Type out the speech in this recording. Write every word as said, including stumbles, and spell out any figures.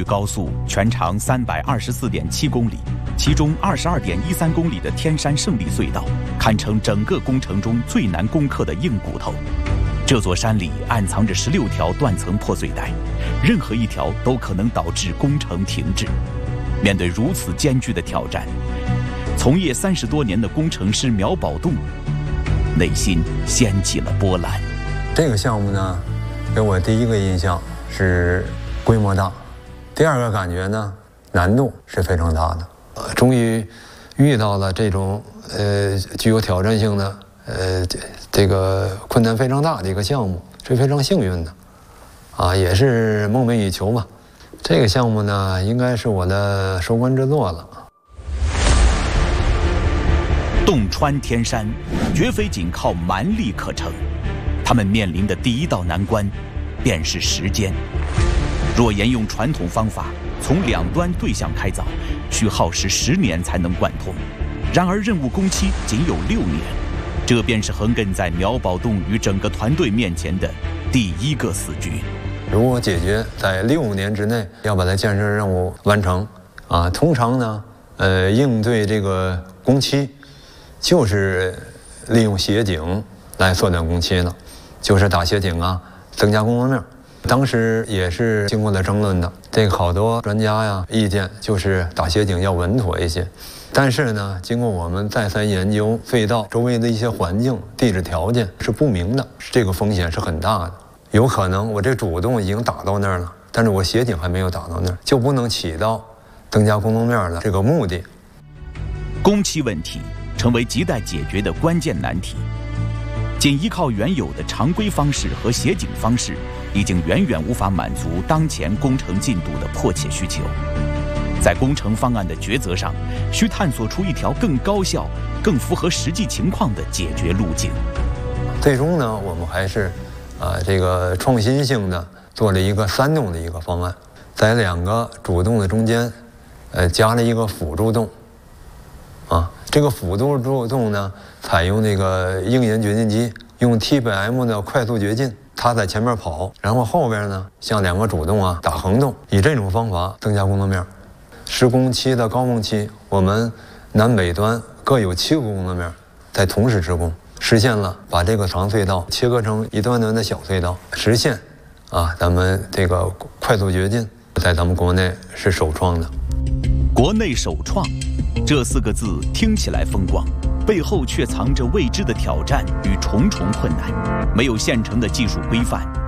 高速全长三百二十四点七公里，其中二十二点一三公里的天山胜利隧道，堪称整个工程中最难攻克的硬骨头。这座山里暗藏着十六条断层破碎带，任何一条都可能导致工程停滞。面对如此艰巨的挑战，从业三十多年的工程师苗宝栋，内心掀起了波澜。 这个项目呢，给我第一个印象是规模大，第二个感觉呢，难度是非常大的。呃，终于遇到了这种呃具有挑战性的呃这这个困难非常大的一个项目，是非常幸运的，啊，也是梦寐以求嘛。这个项目呢，应该是我的收官之作了。 洞穿天山，绝非仅靠蛮力可成，他们面临的第一道难关，便是时间。若沿用传统方法，从两端对向开凿，需耗时十年才能贯通。然而任务工期仅有六年，这便是横亘在苗宝栋与整个团队面前的第一个死局。 如果解决在六年之内要把它建设任务完成，啊，通常呢，呃，应对这个工期，就是利用斜井来缩短工期了，就是打斜井啊，增加工作面。当时也是经过了争论的，这个好多专家呀意见就是打斜井要稳妥一些。但是呢，经过我们再三研究，隧道周围的一些环境、地质条件是不明的，这个风险是很大的。有可能我这主洞已经打到那儿了，但是我斜井还没有打到那儿，就不能起到增加工作面的这个目的。 工期问题成为亟待解决的关键难题。仅依靠原有的常规方式和斜井方式，已经远远无法满足当前工程进度的迫切需求。在工程方案的抉择上，需探索出一条更高效、更符合实际情况的解决路径。 最终呢，我们还是啊、呃、这个创新性的做了一个三洞的一个方案，在两个主洞的中间，呃加了一个辅助洞。啊，这个辅助洞呢，采用那个硬研掘进机，用 T 百 M 的快速掘进，它在前面跑，然后后边呢向两个主洞啊打横洞，以这种方法增加工作面。施工期的高峰期，我们南北端各有七个工作面，在同时施工，实现了把这个长隧道切割成一段段的小隧道，实现啊咱们这个快速掘进，在咱们国内是首创的。 国内首创。这四个字听起来风光，背后却藏着未知的挑战与重重困难。没有现成的技术规范，